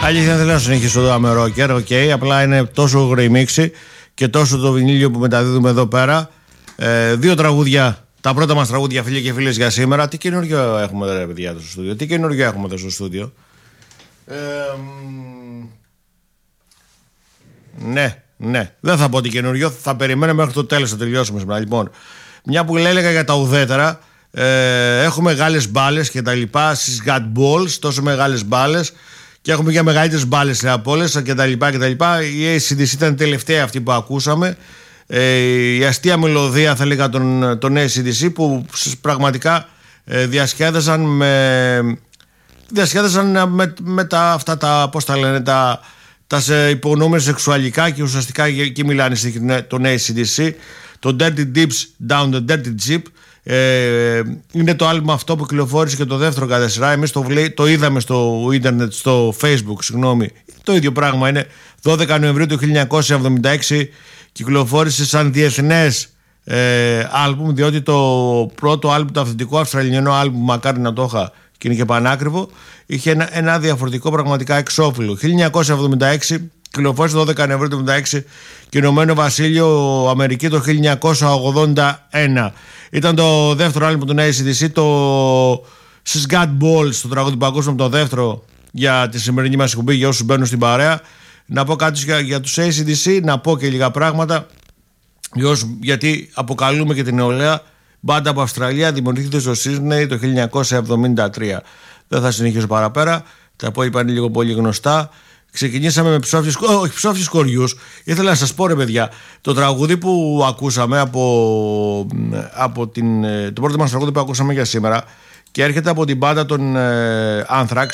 Αλήθεια, δεν θέλω να συνεχίσω εδώ με ρόκερ, απλά είναι τόσο γρημίξη και τόσο το βινίλιο που μεταδίδουμε εδώ πέρα. Δύο τραγούδια, τα πρώτα μας τραγούδια, φίλοι και φίλες, για σήμερα. Τι καινούργιο έχουμε εδώ, παιδιά, στο στούντιο? Τι καινούργιο έχουμε εδώ στο στούντιο? Ναι, δεν θα πω τι καινούργιο, θα περιμένω μέχρι το τέλος, θα τελειώσουμε σήμερα. Λοιπόν, μια που έλεγα για τα ουδέτερα, έχουμε μεγάλες μπάλες και τα λοιπά, στις God Balls, τόσο μεγάλες μπάλες, και έχουμε και μεγαλύτερες μπάλες από όλες και τα λοιπά. Η AC/DC ήταν η τελευταία αυτή που ακούσαμε. Η αστεία μελωδία, θα έλεγα, τον AC/DC, που πραγματικά διασκέδασαν με αυτά τα, πώς τα λένε, τα υπονοούμενα σεξουαλικά, και ουσιαστικά εκεί μιλάνε τον AC/DC. Το Dirty Dips Down the Dirty Jeep είναι το άλμπum αυτό που κυκλοφόρησε και το δεύτερο κατά σειρά. Εμείς το είδαμε στο ίντερνετ, στο Facebook, συγγνώμη. Το ίδιο πράγμα είναι. 12 Νοεμβρίου του 1976 κυκλοφόρησε σαν διεθνές άλμπουμ, διότι το πρώτο άλμπουμ, το αυθεντικό αυστραλιανό άλμπουμ, μακάρι να το είχα και είναι και πανάκριβο, είχε ένα διαφορετικό πραγματικά εξώφυλλο. 1976 κυκλοφόρησε 12 Νοεμβρίου του 1976 και Ηνωμένο Βασίλειο, Αμερική το 1981. Ήταν το δεύτερο άλμπουμ του AC/DC, το She's Got Balls, το τραγούδι που ακούσαμε, το δεύτερο για τη σημερινή μας εκπομπή, για όσους μπαίνουν στην παρέα. Να πω κάτι για τους AC/DC, να πω και λίγα πράγματα, γιατί αποκαλούμε και την νεολαία μπάντα από Αυστραλία, δημιουργήθηκε στο Σίδνεϊ το 1973. Δεν θα συνεχίσω παραπέρα, τα υπόλοιπα είναι λίγο πολύ γνωστά. Ξεκινήσαμε με ψόφιες κοριούς. Ήθελα να σας πω, ρε παιδιά, το τραγούδι που ακούσαμε το πρώτο μας τραγούδι που ακούσαμε για σήμερα, και έρχεται από την μπάντα των Anthrax,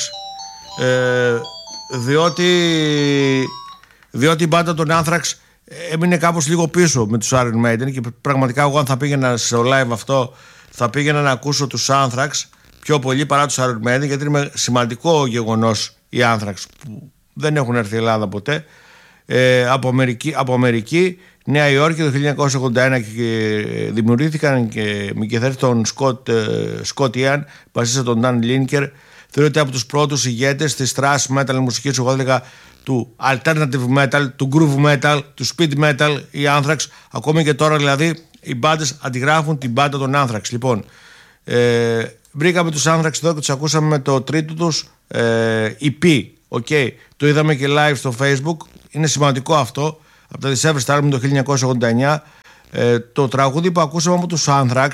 διότι η μπάντα των Anthrax έμεινε κάπως λίγο πίσω με τους Iron Maiden, και πραγματικά εγώ, αν θα πήγαινα στο live αυτό, θα πήγαινα να ακούσω τους Anthrax πιο πολύ παρά τους Iron Maiden, γιατί είναι σημαντικό γεγονός οι Anthrax που δεν έχουν έρθει Ελλάδα ποτέ, από Αμερική, Νέα Υόρκη το 1981, και δημιουργήθηκαν και με κιθαρίστα τον Scott Ian, βασίστα τον Dan Linker. Θεωρείται από τους πρώτους ηγέτες της thrash metal μουσικής, εγώ έλεγα, του alternative metal, του groove metal, του speed metal, οι Anthrax. Ακόμη και τώρα δηλαδή οι μπάντες αντιγράφουν την μπάντα των Anthrax. Λοιπόν, βρήκαμε τους Anthrax εδώ και τους ακούσαμε με το τρίτο τους EP. Το είδαμε και live στο Facebook. Είναι σημαντικό αυτό. Από τα Discovery Star το 1989. Το τραγούδι που ακούσαμε από τους Anthrax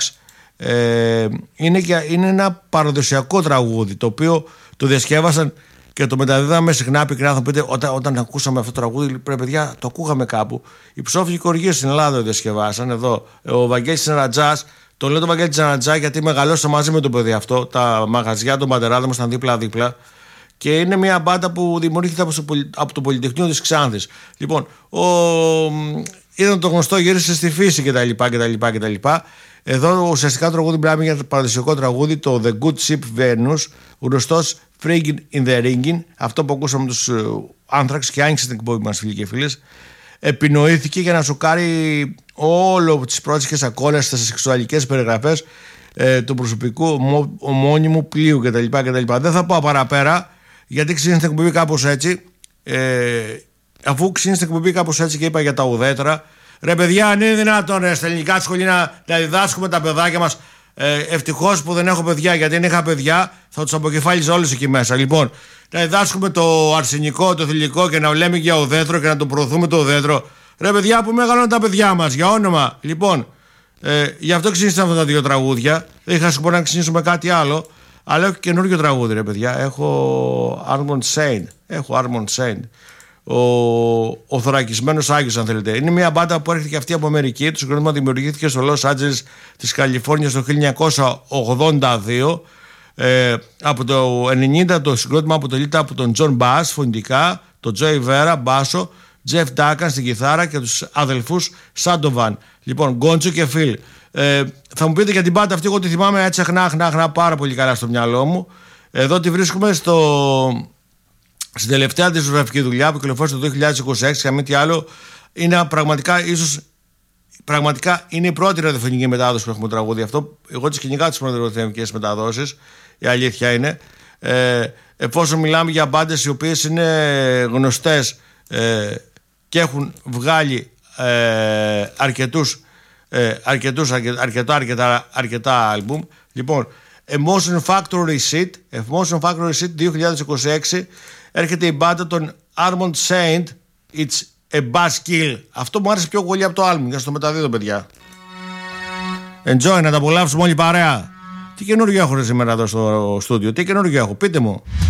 είναι ένα παραδοσιακό τραγούδι, το οποίο το διασκεύασαν και το μεταδίδαμε συχνά πυκνά. Θα πείτε, όταν ακούσαμε αυτό το τραγούδι, πρέπει, παιδιά, το ακούγαμε κάπου. Οι ψόφιοι κοργίες στην Ελλάδα το διασκευάσαν. Εδώ ο Βαγγέλης Τσανατζάς. Το λέω το Βαγγέλη Τσανατζά γιατί μεγαλώσα μαζί με το παιδί αυτό. Τα μαγαζιά των πατεράδων μας ήταν δίπλα-δίπλα. Και είναι μια μπάντα που δημιουργήθηκε από το Πολυτεχνείο της Ξάνθης. Λοιπόν, ήταν το γνωστό «Γύρισε στη φύση» κτλ. Εδώ ουσιαστικά το τραγούδι μιλάμε για το παραδοσιακό τραγούδι, το The Good Ship Venus, γνωστός Friggin' in the Ringin', αυτό που ακούσαμε τους Anthrax και άνοιξε την εκπομπή μας, φίλοι και φίλες. Επινοήθηκε για να σοκάρει όλο τις πρόσεχες ακόλες στις σεξουαλικές περιγραφές του προσωπικού ομώνυμου πλοίου κτλ. Δεν θα πάω παραπέρα, γιατί ξεκίνησε την εκπομπή κάπως έτσι. Αφού ξεκίνησε την εκπομπή κάπως έτσι και είπα για τα ουδέτερα, ρε παιδιά, αν είναι δυνατόν στα ελληνικά σχολεία να διδάσκουμε τα παιδάκια μας? Ευτυχώς που δεν έχω παιδιά, γιατί αν είχα παιδιά θα τους αποκεφάλιζα όλους εκεί μέσα. Λοιπόν, να διδάσκουμε το αρσενικό, το θηλυκό και να λέμε για ουδέτερο και να το προωθούμε το ουδέτερο. Ρε παιδιά, που μεγαλώνουν τα παιδιά μας, για όνομα. Λοιπόν, γι' αυτό ξεκίνησαν αυτά τα δύο τραγούδια. Δεν είχα σκοπό να ξεκινήσουμε κάτι άλλο, αλλά έχω καινούργιο τραγούδι, ρε παιδιά. Έχω Armand Saint. Ο θωρακισμένος Άγιος, αν θέλετε. Είναι μια μπάντα που έρχεται και αυτή από Αμερική. Το συγκρότημα δημιουργήθηκε στο Los Angeles της Καλιφόρνιας το 1982. Από το 1990 το συγκρότημα αποτελείται από τον John Bass φωνητικά, τον Joey Vera μπάσο, Jeff Duncan στην κιθάρα και τους αδελφούς Sandovan. Λοιπόν, Gonzo και Phil. Θα μου πείτε για την μπάντα αυτή, εγώ τη θυμάμαι έτσι αχνά πάρα πολύ καλά στο μυαλό μου. Εδώ τη βρίσκουμε στην τελευταία της ζωγραφική δουλειά που κυκλοφόρησε το 2026, και μη τι άλλο, είναι πραγματικά είναι η πρώτη ραδιοφωνική μετάδοση που έχουμε τραγούδι αυτό. Εγώ τις κυνηγάω τις πρώτες ραδιοφωνικές μεταδόσεις, η αλήθεια είναι. εφόσον μιλάμε για μπάντες οι οποίες είναι γνωστές και έχουν βγάλει αρκετά άλμπουμ. Λοιπόν, Emotion Factory Receipt 2026, έρχεται η μπάντα των Armond Saint, It's a Buzzkill. Αυτό μου άρεσε πιο πολύ από το άλμπουμ, για στο μεταδίδω, παιδιά. Enjoy, να τα απολαύσουμε όλοι παρέα. Τι καινούργιο έχω σήμερα εδώ στο στούντιο, τι καινούργιο έχω, πείτε μου.